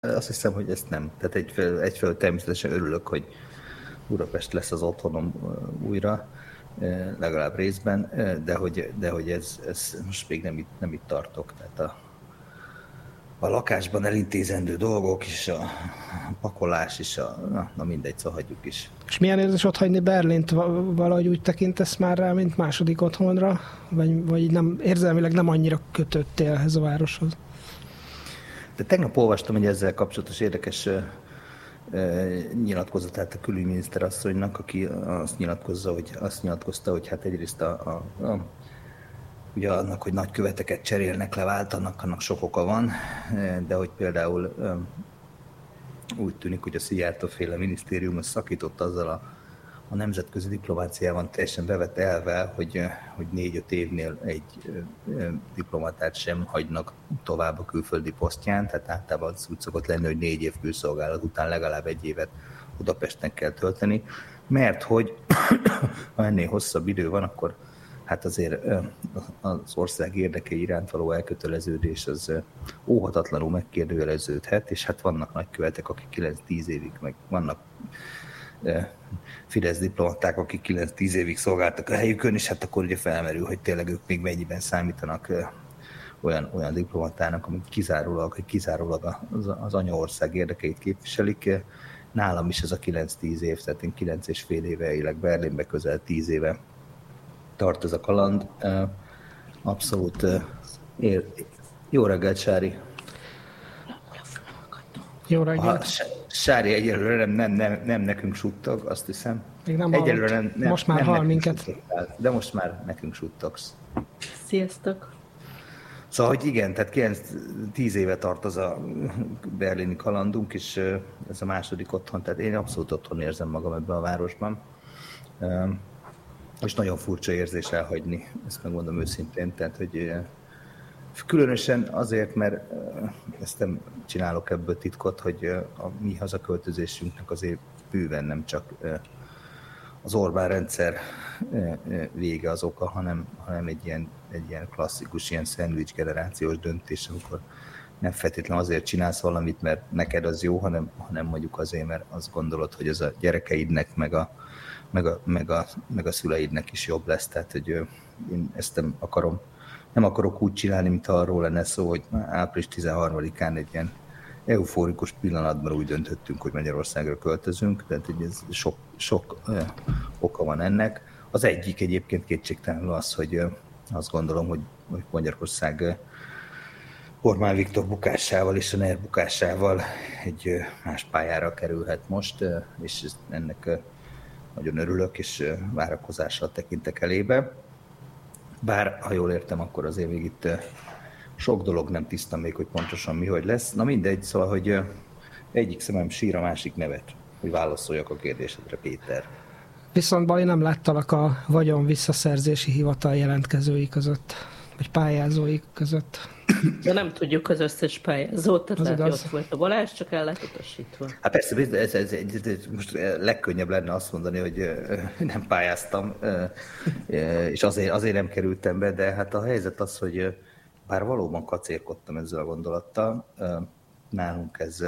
Azt hiszem, hogy ezt nem. Tehát egyfelől természetesen örülök, hogy Budapest lesz az otthonom újra, legalább részben, de hogy ez most még nem itt tartok. Tehát a lakásban elintézendő dolgok és a pakolás is, na mindegy, szóval hagyjuk is. És milyen érzés ott hagyni Berlint? Valahogy úgy tekintesz már rá, mint második otthonra? Vagy nem, érzelmileg nem annyira kötöttél ehhez a városhoz? De tegnap olvastam egy ezzel kapcsolatos érdekes nyilatkozatát a külügyminiszter asszonynak, aki azt nyilatkozta, hogy hát egyrészt ugye annak, hogy nagyköveteket cserélnek le, váltanak, annak sok oka van, de hogy például úgy tűnik, hogy a Szijjártó-féle minisztérium szakított azzal a nemzetközi diplomáciában teljesen bevett elvvel, hogy 4-5 évnél egy diplomatát sem hagynak tovább a külföldi posztján, tehát általában úgy szokott lenni, hogy 4 év külszolgálat után legalább 1 évet Budapesten kell tölteni, mert hogy ha ennél hosszabb idő van, akkor hát azért az ország érdekei iránt való elköteleződés az óhatatlanul megkérdőjeleződhet, és hát vannak nagykövetek, akik 9-10 évig, meg vannak Fidesz diplomaták, akik 9-10 évig szolgáltak a helyükön, és hát akkor ugye felmerül, hogy tényleg ők még mennyiben számítanak olyan diplomatának, amik kizárólag az anyaország érdekeit képviselik. Nálam is ez a 9-10 év, tehát én 9,5 éve élek Berlinbe, közel 10 éve tart ez a kaland. Abszolút jó reggelt, Sári! Jó reggelt! Sári egyelőre nem nekünk suttog, azt hiszem. Még nem egyelőre most már hall minket. Suttogtál, de most már nekünk suttogsz. Sziasztok! Szóval, hogy igen, tehát 10 éve tart az a berlini kalandunk, és ez a második otthon, tehát én abszolút otthon érzem magam ebben a városban. És nagyon furcsa érzés elhagyni, ezt megmondom őszintén, tehát hogy különösen azért, mert ezt nem csinálok ebből titkot, hogy a mi hazaköltözésünknek azért bőven nem csak az Orbán rendszer vége az oka, hanem egy ilyen klasszikus, ilyen szendvics generációs döntés, amikor nem feltétlenül azért csinálsz valamit, mert neked az jó, hanem mondjuk azért, mert azt gondolod, hogy ez a gyerekeidnek, meg a szüleidnek is jobb lesz. Tehát, hogy én ezt nem akarok úgy csinálni, mint arról lenne szó, hogy április 13-án egy ilyen eufórikus pillanatban úgy döntöttünk, hogy Magyarországra költözünk, tehát ez sok oka van ennek. Az egyik egyébként kétségtelenül az, hogy azt gondolom, hogy Magyarország Orbán Viktor bukásával és a NER bukásával egy más pályára kerülhet most, és ennek nagyon örülök, és várakozással tekintek elébe. Bár, ha jól értem, akkor azért még itt sok dolog nem tiszta még, hogy pontosan mi, hogy lesz. Na mindegy, szóval, hogy egyik szemem sír, a másik nevet, hogy válaszoljak a kérdésedre, Péter. Viszont Bali, nem láttalak a vagyon visszaszerzési hivatal jelentkezői között, vagy pályázói között. De nem tudjuk az összes pályázót, tehát ott volt a Balázs, csak el lett utasítva. Hát persze, ez most legkönnyebb lenne azt mondani, hogy nem pályáztam, és azért nem kerültem be, de hát a helyzet az, hogy bár valóban kacérkodtam ezzel a gondolattal, nálunk ez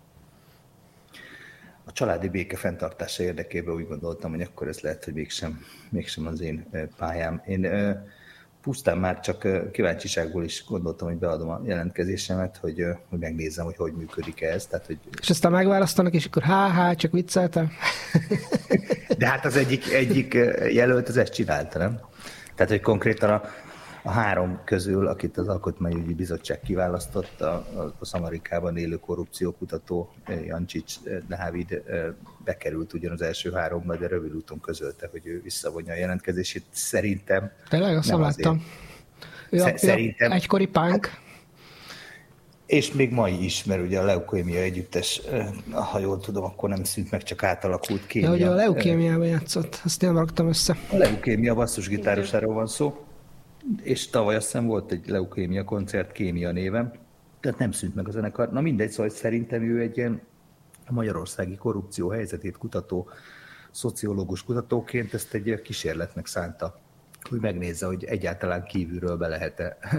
a családi béke fenntartása érdekében úgy gondoltam, hogy akkor ez lehet, hogy mégsem az én pályám. Én pusztán már csak kíváncsiságból is gondoltam, hogy beadom a jelentkezésemet, hogy megnézzem, hogy működik ez. Tehát, hogy... És aztán megválasztanak, és akkor csak vicceltem. De hát az egyik jelölt az ezt csinálta, nem? Tehát, hogy konkrétan a 3 közül, akit az Alkotmányügyi Bizottság kiválasztott, a Szamarikában élő korrupciókutató Jancsics Dávid bekerült ugyan az első 3-ba, de rövid úton közölte, hogy ő visszavonja a jelentkezését. Szerintem... Tényleg, azt nem láttam. Szerintem... Egykori punk. És még mai is, mert ugye a Leukémia együttes, ha jól tudom, akkor nem szűnt meg, csak átalakult kémia. Ja, ugye a Leukémiában játszott, azt én raktam össze. A Leukémia basszusgitárosáról van szó, és tavaly azt hiszem volt egy Leukémia koncert Kémia néven, tehát nem szűnt meg a zenekar. Na mindegy, szóval szerintem ő egy ilyen magyarországi korrupció helyzetét kutató, szociológus kutatóként ezt egy kísérletnek szánta, hogy megnézze, hogy egyáltalán kívülről be lehet-e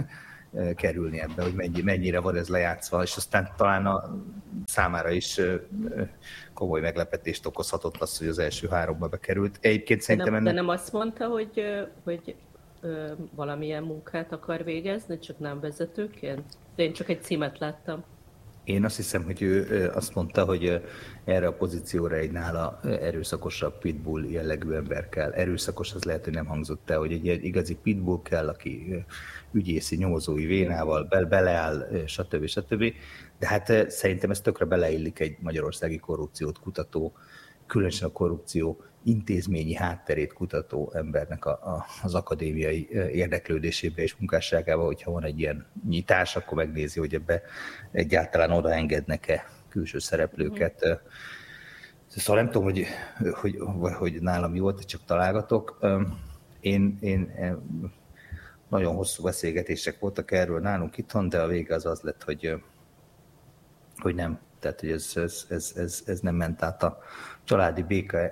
kerülni ebbe, hogy mennyire van ez lejátszva, és aztán talán a számára is komoly meglepetést okozhatott az, hogy az első 3-ba bekerült. Egyébként szerintem de nem azt mondta, hogy valamilyen munkát akar végezni, csak nem vezetőként? De én csak egy címet láttam. Én azt hiszem, hogy ő azt mondta, hogy erre a pozícióra egy nála erőszakosabb pitbull jellegű ember kell. Erőszakos az lehet, hogy nem hangzott el, hogy egy igazi pitbull kell, aki ügyészi, nyomozói vénával beleáll, stb. De hát szerintem ez tökre beleillik egy magyarországi korrupciót kutató, különösen a korrupció intézményi hátterét kutató embernek az akadémiai érdeklődésébe és munkásságába, hogyha van egy ilyen nyitás, akkor megnézi, hogy ebbe egyáltalán odaengednek-e külső szereplőket. Szóval nem tudom, hogy nálam jó volt, csak találgatok. Én nagyon hosszú beszélgetések voltak erről nálunk itthon, de a vége az lett, hogy nem. Tehát, hogy ez nem ment át a családi béke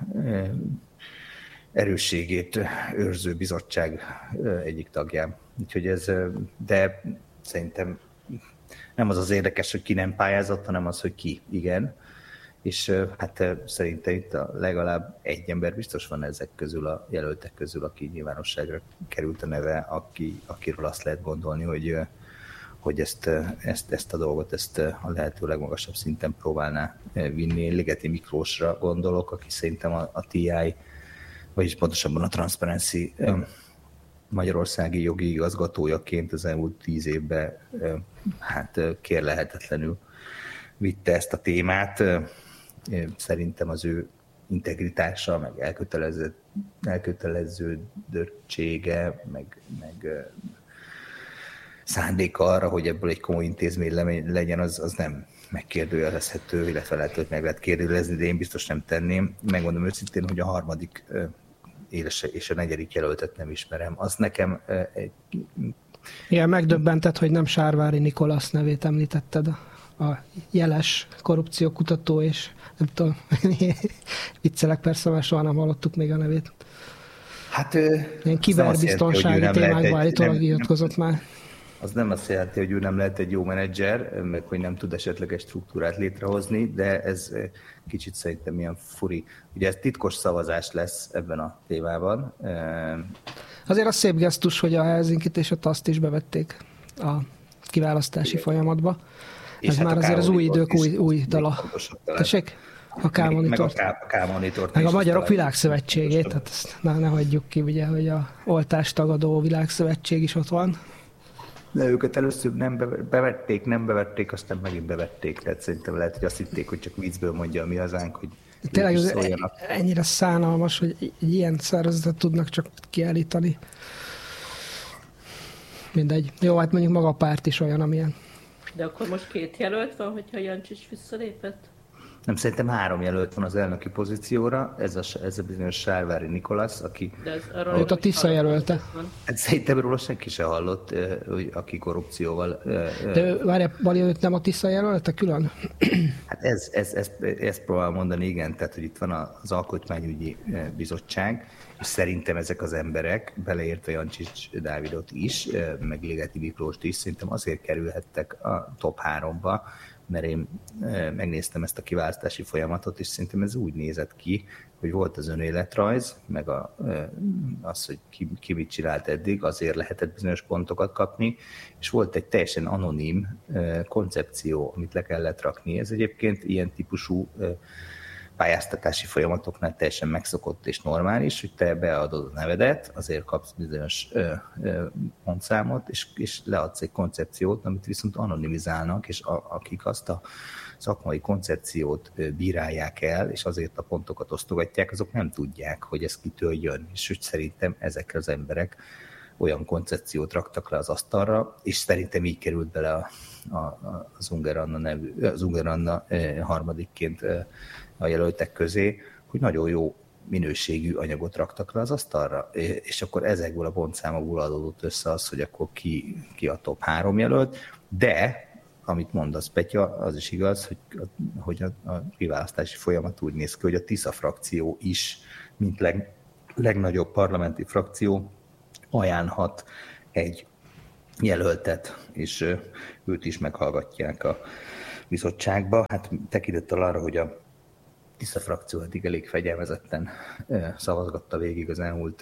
erősségét őrző bizottság egyik tagján. Úgyhogy de szerintem nem az érdekes, hogy ki nem pályázott, hanem az, hogy ki igen. És hát szerintem itt legalább egy ember biztos van ezek közül, a jelöltek közül, aki nyilvánosságra került a neve, akiről azt lehet gondolni, hogy ezt a dolgot a lehető legmagasabb szinten próbálná vinni. Én Ligeti Miklósra gondolok, aki szerintem a TI, vagyis pontosabban a Transparency magyarországi jogi igazgatójaként az elmúlt 10 évben hát kérlelhetetlenül vitte ezt a témát. Szerintem az ő integritása, meg elköteleződöttsége, meg szándéka arra, hogy ebből egy komoly intézmény legyen, az nem megkérdőjelezhető, illetve lehet, hogy meg lehet kérdőjelezni, de én biztos nem tenném. Megmondom őszintén, hogy a 3. és a 4. jelöltet nem ismerem. Az nekem Igen, megdöbbentett, hogy nem Sárvári Nikolasz nevét említetted, a jeles korrupciókutató, és nem tudom, viccelek persze, mert soha nem hallottuk még a nevét. Hát ilyen kiberbiztonsági témákban állítólag iratkozott már. Az nem azt jelenti, hogy ő nem lehet egy jó menedzser, meg hogy nem tud esetleg egy struktúrát létrehozni, de ez kicsit szerintem ilyen furi. Ugye ez titkos szavazás lesz ebben a témában. Azért az szép gesztus, hogy a Helsinkit és a TASZ-t is bevették a kiválasztási folyamatba. Ez hát már azért az új idők új dala. Tessék? A K-monitort. Meg a Magyarok Világszövetségét, tehát ezt ne hagyjuk ki, ugye, hogy a oltástagadó világszövetség is ott van. De őket először nem bevették, aztán megint bevették. Tehát szerintem lehet, hogy azt hitték, hogy csak viccből mondja a mi hazánk, hogy tényleg ennyire szánalmas, hogy egy ilyen szervezetet tudnak csak kiállítani. Mindegy. Jó, hát mondjuk maga a párt is olyan, amilyen. De akkor most 2 jelölt van, hogyha Jancsics visszalépett? Nem, szerintem 3 jelölt van az elnöki pozícióra, ez a bizonyos Sárvári Nikolasz, aki... Őt a Tisza jelölte. Hát szerintem róla senki se hallott, aki korrupcióval... De várjál, őt nem a Tisza jelölte külön? Hát ezt próbálom mondani, igen, tehát hogy itt van az Alkotmányügyi Bizottság, és szerintem ezek az emberek, beleértve Jancsics Dávidot is, meg Ligeti Miklóst is, szerintem azért kerülhettek a top 3-ba, mert én megnéztem ezt a kiválasztási folyamatot, és szerintem ez úgy nézett ki, hogy volt az önéletrajz, meg az, hogy ki mit csinált eddig, azért lehetett bizonyos pontokat kapni, és volt egy teljesen anonim koncepció, amit le kellett rakni. Ez egyébként ilyen típusú pályáztatási folyamatoknál teljesen megszokott és normális, hogy te beadod a nevedet, azért kapsz bizonyos pontszámot, és leadsz egy koncepciót, amit viszont anonimizálnak, és akik azt a szakmai koncepciót bírálják el, és azért a pontokat osztogatják, azok nem tudják, hogy ez kitől jön. És hogy szerintem ezek az emberek olyan koncepciót raktak le az asztalra, és szerintem így került bele az Unger Anna harmadikként a jelöltek közé, hogy nagyon jó minőségű anyagot raktak le az asztalra, és akkor ezekből a pontszámokból adódott össze az, hogy akkor ki a top 3 jelölt, de amit mondasz, Petya, az is igaz, hogy a kiválasztási folyamat úgy néz ki, hogy a Tisza frakció is, mint legnagyobb parlamenti frakció ajánlhat egy jelöltet, és őt is meghallgatják a bizottságba. Hát tekintettel arra, hogy a Tisza frakció eddig elég fegyelmezetten szavazgatta végig az elmúlt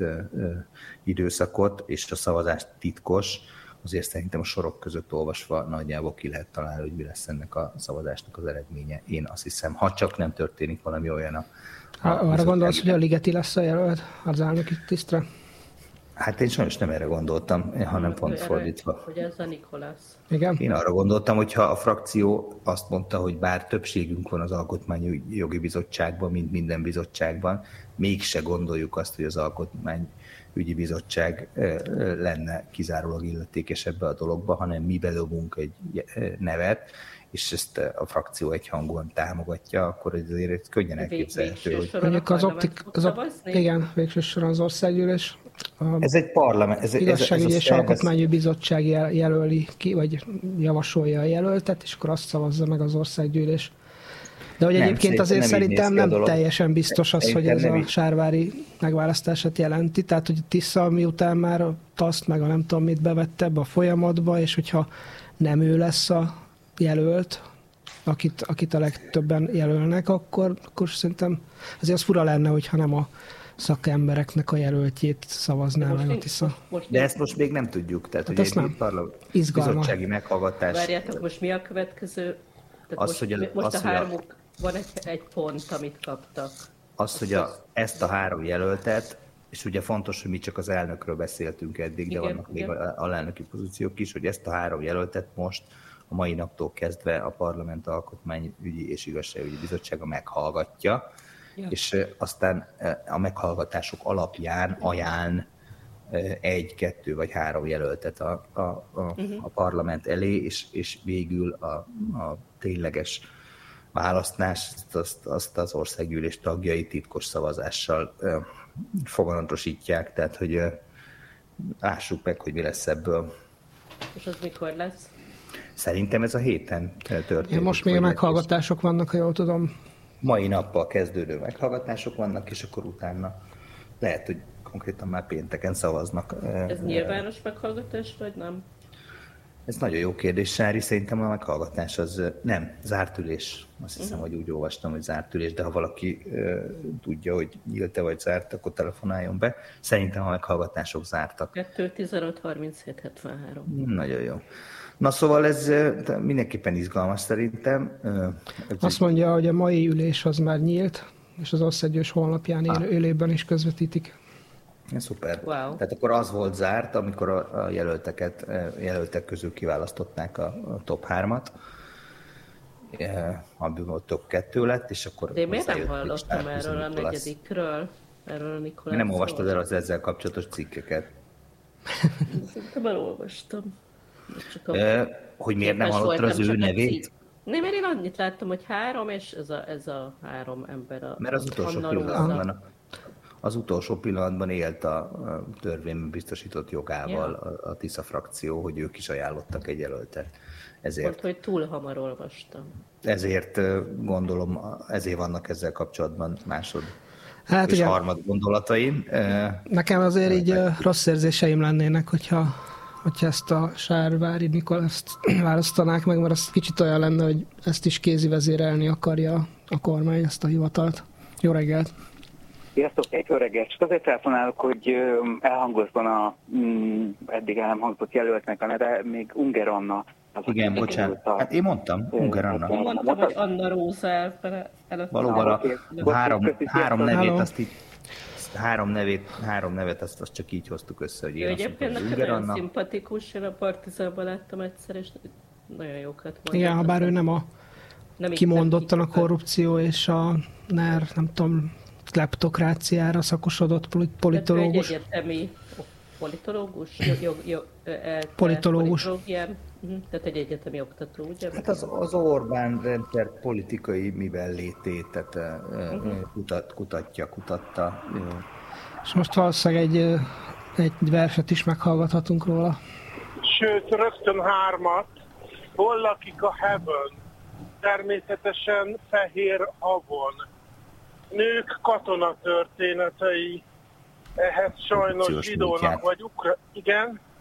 időszakot, és a szavazás titkos, azért szerintem a sorok között olvasva nagyjából ki lehet találni, hogy mi lesz ennek a szavazásnak az eredménye. Én azt hiszem, ha csak nem történik valami olyan arra gondolsz, hogy a Ligeti lesz a jelölt az elnöki tisztre? Hát én sajnos nem erre gondoltam, hanem pont fordítva. Hogy ez a Nikolász. Igen? Én arra gondoltam, hogy ha a frakció azt mondta, hogy bár többségünk van az Alkotmányjogi Bizottságban, mint minden bizottságban, mégse gondoljuk azt, hogy az Alkotmányügyi Bizottság lenne kizárólag illetékes ebbe a dologba, hanem mi belobunk egy nevet, és ezt a frakció egyhangúan támogatja, akkor azért könnyen elképzelhető, hogy... Igen, végső soron az országgyűlés. Ez egy parlament. Igazságügyi és Alkotmányügyi Bizottság jelöli ki, vagy javasolja a jelöltet, és akkor azt szavazza meg az országgyűlés. De hogy egyébként azért szerintem nem teljesen biztos az, hogy ez a Sárvári megválasztását jelenti. Tehát, hogy Tisza miután már a TASZ meg a nem tudom mit bevette ebbe a folyamatba, és hogyha nem ő lesz a jelölt, akit a legtöbben jelölnek, akkor szerintem azért az fura lenne, hogyha nem a szakembereknek a jelöltjét szavazná meg a Tisza. De ezt most még nem tudjuk. Tehát, hát hogy egy bizottsági meghallgatás... Várjátok, most mi a következő? Most a hármuk van egy pont, amit kaptak. Az, hogy ezt a három jelöltet, és ugye fontos, hogy mi csak az elnökről beszéltünk eddig, de vannak még alelnöki pozíciók is, hogy ezt a három jelöltet most a mai naptól kezdve a Parlament Alkotmányügyi és Igazságügyi Bizottsága meghallgatja, és aztán a meghallgatások alapján ajánl egy, kettő vagy három jelöltet a parlament elé, és végül a tényleges választást azt az országgyűlés tagjai titkos szavazással foganatosítják, tehát hogy lássuk meg, hogy mi lesz ebből. És az mikor lesz? Szerintem ez a héten történik. Most még meghallgatások vannak, ha jól tudom. Mai nappal kezdődő meghallgatások vannak, és akkor utána lehet, hogy konkrétan már pénteken szavaznak. Ez nyilvános meghallgatás, vagy nem? Ez nagyon jó kérdés, Sári. Szerintem a meghallgatás az nem, zárt ülés. Azt hiszem, hogy úgy olvastam, hogy zárt ülés, de ha valaki tudja, hogy nyílt-e vagy zárt, akkor telefonáljon be. Szerintem a meghallgatások zártak. 2-15-37-73. Nagyon jó. Na szóval ez mindenképpen izgalmas szerintem. Azt mondja, hogy a mai ülés az már nyílt, és az országgyűlés honlapján élőben is közvetítik. Szuper. Wow. Tehát akkor az volt zárt, amikor a jelöltek közül kiválasztották a top 3-at, abból top 2 lett, és akkor... De én miért nem hallottam erről a negyedikről? Erről a Nikolászról? Nem olvastad el az ezzel kapcsolatos cikkeket? Szerintem elolvastam. Hogy miért nem hallottad az ő nevét? Nem, mert én annyit láttam, hogy 3, és ez a 3 ember. Mert az utolsó pillanatban élt a törvényben biztosított jogával a Tisza frakció, hogy ők is ajánlottak egy jelöltet. Ezért, pont, hogy túl hamar olvastam. Ezért gondolom, ezért vannak ezzel kapcsolatban és igen. harmad gondolataim. Nekem azért így rossz érzéseim lennének, hogyha ezt a Sárvári Nikolászt választanák meg, mert az kicsit olyan lenne, hogy ezt is kézi vezérelni akarja a kormány, ezt a hivatalt. Jó reggelt! Sziasztok, jó reggelt! Csak azért telefonálok, hogy elhangozzon a eddig el nem hangzott jelöltnek a neve, még Unger Anna. Igen, bocsánat. Hát én mondtam, Unger Anna. Én mondtam, hogy Anna Róza előtt. Valóban a három nevét azt így... Három nevet azt csak így hoztuk össze, hogy én egyébként nekem nagyon szimpatikus, én a Partizánban láttam egyszer, és nagyon jókat mondott. Igen, ha bár ő nem kimondottan a korrupció és a nem tudom, kleptokráciára szakosodott politológus. Egy egyetemi politológus? Politológus. Tehát egy egyetemi oktató, ugye? Hát az Orbán rendszer politikai mivel létét, tehát kutatta. És most valószínűleg egy verset is meghallgathatunk róla. Sőt, rögtön 3. Hol lakik a heaven? Természetesen Fehér havon. Nők katonatörténetei. Ehhez sajnos zsidónak vagy igen?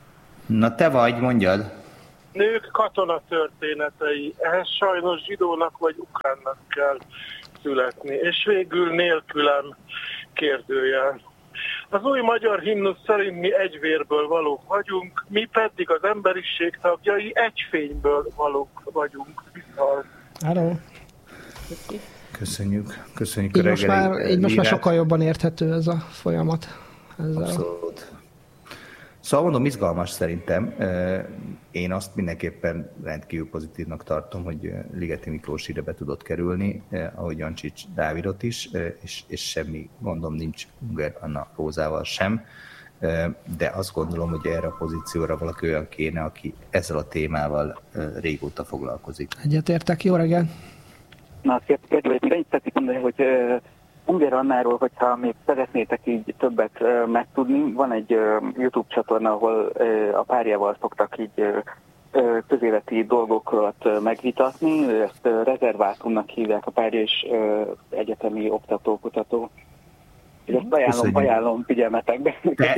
Na te vagy, mondjad. Nők katonatörténetei. Ehhez sajnos zsidónak vagy ukránnak kell születni. És végül nélkülem kérdőjel. Az új magyar himnusz szerint mi egy vérből valók vagyunk, mi pedig az emberiség tagjai egy fényből valók vagyunk. Hello. Köszönjük így most már sokkal jobban érthető ez a folyamat. Abszolút. Szóval mondom, izgalmas szerintem. Én azt mindenképpen rendkívül pozitívnak tartom, hogy Ligeti Miklós ide be tudott kerülni, ahogy Jancsics Dávidot is, és semmi gondom nincs Unger Anna Rózával sem, de azt gondolom, hogy erre a pozícióra valaki olyan kéne, aki ezzel a témával régóta foglalkozik. Egyetértek, jó reggel! Na, sziasztok, ennyit szeretnék mondani, hogy Unger Annáról, hogyha még szeretnétek így többet megtudni, van egy YouTube csatorna, ahol a párjával szoktak így közéleti dolgokat megvitatni. Ezt rezervátumnak hívják, a párja is egyetemi oktató-kutató. Ezt ajánlom figyelmetekbe.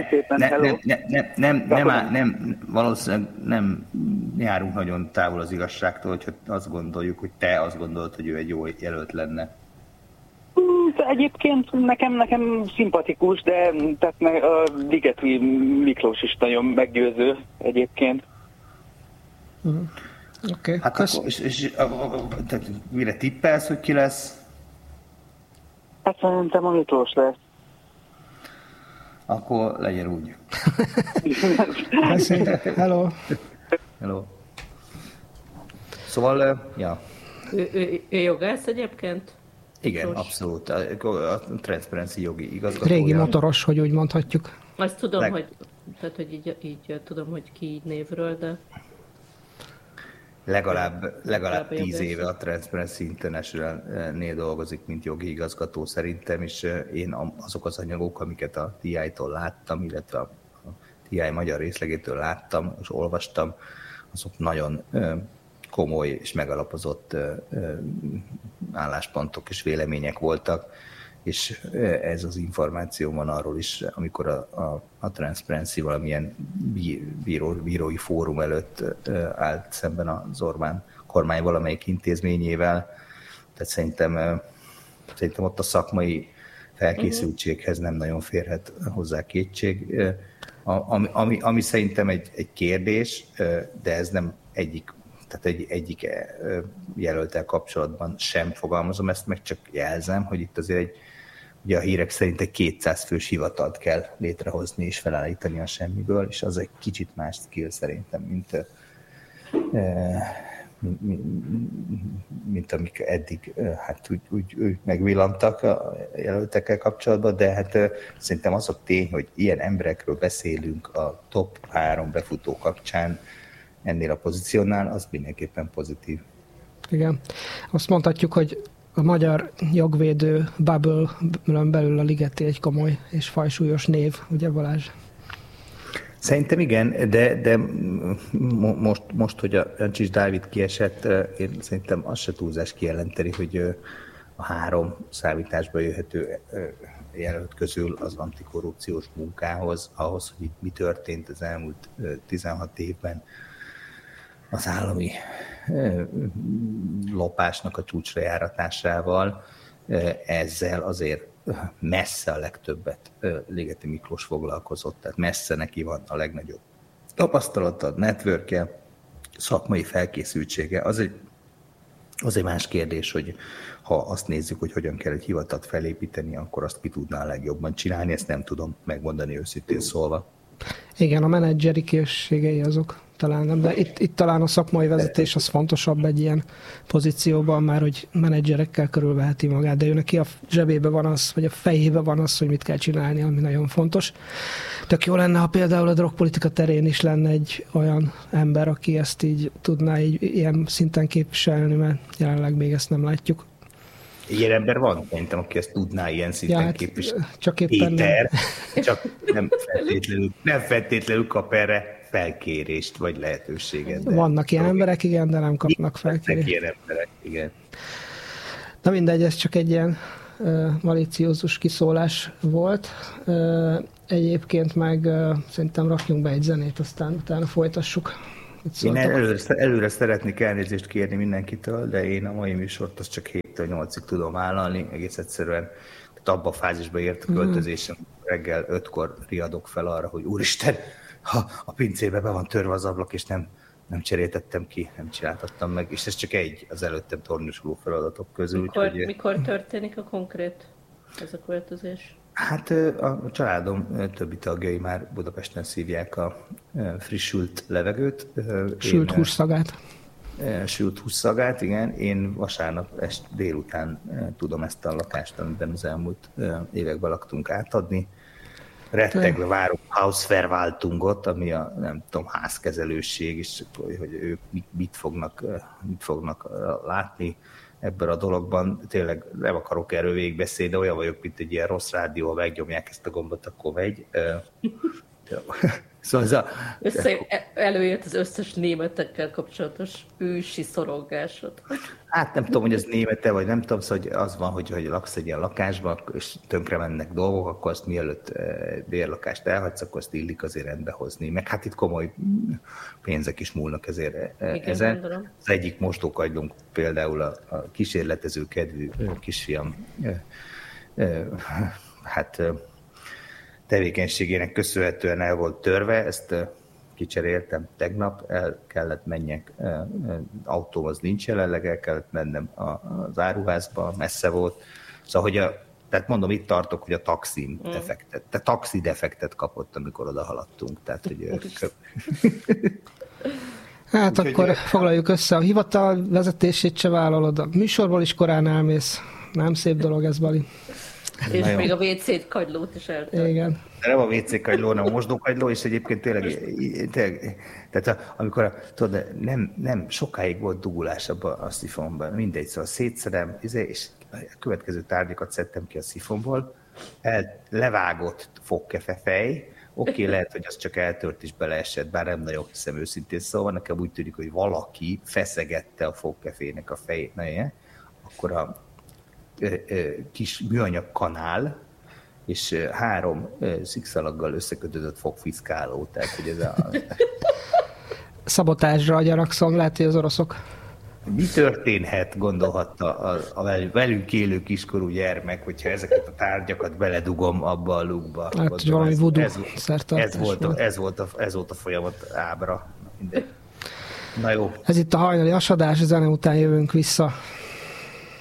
Nem, valószínűleg nem járunk nagyon távol az igazságtól, hogy azt gondoljuk, hogy te azt gondolod, hogy ő egy jó jelölt lenne. Egyébként nekem szimpatikus, de tehát a Ligeti Miklós is nagyon meggyőző egyébként. Okay. Hát akkor, és mire tippelsz, hogy ki lesz? Hát szerintem a Miklós lesz. Akkor legyen úgy. Hello. Hello. Szóval, ja. Ő jogász egyébként? Igen, Miklós. abszolút. A Transparency jogi igazgatója. Régi motoros, hogy úgy mondhatjuk. Azt tudom, hogy így tudom, hogy ki így névről, de... Legalább 10 éve a Transparency International-nél dolgozik, mint jogi igazgató szerintem, és én azok az anyagok, amiket a TI-tól láttam, illetve a TI magyar részlegétől láttam és olvastam, azok nagyon komoly és megalapozott álláspontok és vélemények voltak, és ez az információ van arról is, amikor a Transparency valamilyen bírói fórum előtt állt szemben az Orbán kormány valamelyik intézményével. Tehát szerintem ott a szakmai felkészültséghez nem nagyon férhet hozzá kétség. Ami szerintem egy kérdés, de ez nem egyik jelölttel kapcsolatban sem fogalmazom ezt, meg csak jelzem, hogy itt azért ugye a hírek szerint egy 200 fős hivatalt kell létrehozni és felállítani a semmiből, és az egy kicsit más skill szerintem, mint amik eddig hát úgy megvillantak a jelöltekkel kapcsolatban, de hát szerintem az a tény, hogy ilyen emberekről beszélünk a top 3 befutó kapcsán ennél a pozíciónál, az mindenképpen pozitív. Igen. Azt mondhatjuk, hogy a magyar jogvédő bubble-ön belül a Ligeti egy komoly és fajsúlyos név, ugye Balázs? Szerintem igen, de most, hogy a Jancsics Dávid kiesett, én szerintem az se túlzás kijelenteni, hogy a 3 számításba jöhető jelölt közül az antikorrupciós munkához, ahhoz, hogy itt mi történt az elmúlt 16 évben, az állami lopásnak a csúcsra járatásával, ezzel azért messze a legtöbbet Ligeti Miklós foglalkozott, tehát messze neki van a legnagyobb tapasztalata, networkje, szakmai felkészültsége. Az egy más kérdés, hogy ha azt nézzük, hogy hogyan kell egy hivatalt felépíteni, akkor azt ki tudná a legjobban csinálni, ezt nem tudom megmondani őszintén szólva. Igen, a menedzseri készségei azok talán nem, de itt talán a szakmai vezetés az fontosabb egy ilyen pozícióban, már hogy menedzserekkel körülveheti magát, de ő neki a zsebébe van az, vagy a fejébe van az, hogy mit kell csinálni, ami nagyon fontos. Tök jó lenne, ha például a drogpolitika terén is lenne egy olyan ember, aki ezt így tudná így ilyen szinten képviselni, mert jelenleg még ezt nem látjuk. Ilyen ember van, szerintem, aki ezt tudná ilyen szinten képviselni. Csak éppen Péter, csak nem feltétlenül kap erre felkérést, vagy lehetőséget. Vannak ilyen emberek, igen, de nem kapnak felkérést. Ilyen emberek, igen. Na mindegy, ez csak egy ilyen malíciózus kiszólás volt. egyébként meg szerintem rakjunk be egy zenét, aztán utána folytassuk. Én előre szeretnék elnézést kérni mindenkitől, de én a mai műsort azt csak 7-től 8-ig tudom vállalni, egész egyszerűen abba a fázisba ért a költözésem, reggel 5-kor riadok fel arra, hogy úristen, ha a pincébe be van törve az ablak, és nem cseréltettem ki, nem csináltattam meg, és ez csak egy az előttem tornyosuló feladatok közül. Mikor történik a konkrét ez a költözés? Hát a családom többi tagjai már Budapesten szívják a frissült levegőt. Sült hússzagát. Sült hússzagát, igen. Én vasárnap délután tudom ezt a lakást, amiben az elmúlt években laktunk, átadni. Rettegve várom Hausverwaltungot, ami a, nem tudom, házkezelőség, és hogy ők mit fognak látni ebben a dologban. Tényleg nem akarok erről végigbeszélni, de olyan vagyok, mint egy ilyen rossz rádió, ha megnyomják ezt a gombot, akkor megy. Szóval előjött az összes németekkel kapcsolatos ősi szorongásod. Hát nem tudom, hogy ez némete, vagy nem tudom, szóval az van, hogy laksz egy ilyen lakásban, és tönkre mennek dolgok, akkor azt mielőtt bérlakást elhagysz, akkor azt illik azért rendbe hozni. Meg hát itt komoly pénzek is múlnak ezért ezen. Gondolom. Az egyik mosdókagylónk például a kísérletező kedvű kisfiam tevékenységének köszönhetően el volt törve, ezt kicseréltem tegnap, el kellett menjek, autóm az nincs jelenleg, el kellett mennem az áruházba, messze volt. Szóval, hogy tehát mondom, itt tartok, hogy a taxim defektet, tehát taxi defektet kapott, amikor oda haladtunk. Tehát, hogy hát akkor foglaljuk össze, a hivatal vezetését se vállalod, a műsorból is korán elmész. Nem szép dolog ez, Bali. És nagyon. Még a WC kagylót is eltört. Igen. De nem a WC kagyló, hanem a mosdókagyló, és egyébként tényleg tehát amikor nem sokáig volt dugulás abban a szifonban, mindegy, szóval szétszedem, és a következő tárgyakat szedtem ki a szifonból, levágott fogkefe fej, oké, lehet, hogy az csak eltört és beleesett, bár nem nagyon hiszem őszintén, szóval nekem úgy tűnik, hogy valaki feszegette a fogkefének a fejét, akkor a kis műanyag kanál, és 3 szikszalaggal összekötődött fogfiszkáló, tehát hogy ez a... Szabotázsra gyanakszom, lehet, hogy az oroszok. Mi történhet, gondolhatta a velünk élő kiskorú gyermek, hogyha ezeket a tárgyakat beledugom abba a lukba. Hát valami voodoo szertartás ez volt a folyamat ábra. Na jó. Ez itt a hajnali asadás, zene után jövünk vissza.